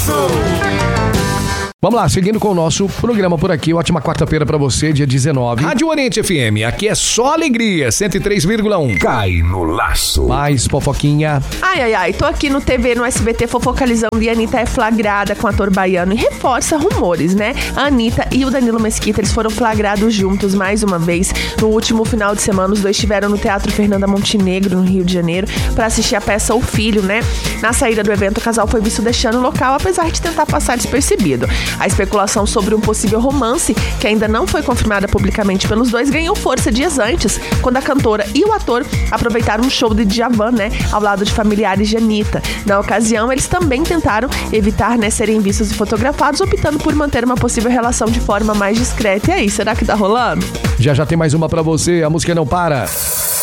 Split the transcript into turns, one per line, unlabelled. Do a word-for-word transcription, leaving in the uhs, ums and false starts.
Vamos lá, seguindo com o nosso programa por aqui. Ótima quarta-feira pra você, dia dezenove. Rádio Oriente F M, aqui é só alegria, cento e três vírgula um.
Cai no laço.
Mais fofoquinha.
Ai, ai, ai, tô aqui no T V, no S B T, fofocalizando, e a Anitta é flagrada com o ator baiano e reforça rumores, né? A Anitta e o Danilo Mesquita, eles foram flagrados juntos mais uma vez. No último final de semana, os dois estiveram no Teatro Fernanda Montenegro, no Rio de Janeiro, pra assistir a peça O Filho, né? Na saída do evento, o casal foi visto deixando o local, apesar de tentar passar despercebido. A especulação sobre um possível romance, que ainda não foi confirmada publicamente pelos dois, ganhou força dias antes, quando a cantora e o ator aproveitaram um show de Djavan, né, ao lado de familiares de Anitta. Na ocasião, eles também tentaram evitar, né, serem vistos e fotografados, optando por manter uma possível relação de forma mais discreta. E aí, será que tá rolando?
Já já tem mais uma pra você, a música não para.